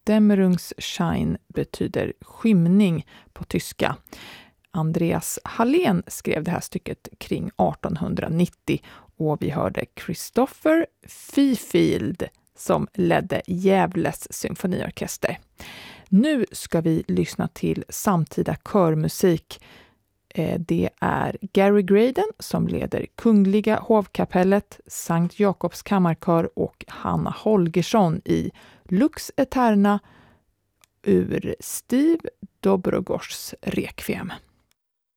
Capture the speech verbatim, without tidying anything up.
Dämmerungsschein betyder skymning på tyska. Andreas Hallén skrev det här stycket kring artonhundranittio och vi hörde Christopher Fifield som ledde Gävles symfoniorkester. Nu ska vi lyssna till samtida körmusik. Det är Gary Graydon som leder Kungliga hovkapellet, Sankt Jakobs kammarkör och Hanna Holgersson i Lux Eterna ur Steve Dobrogors Requiem.